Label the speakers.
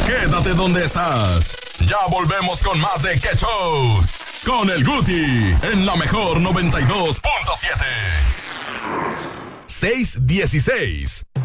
Speaker 1: Quédate donde estás. Ya volvemos con más de ¡Qué Show! Con el Guti en la mejor 92.7. 6:16.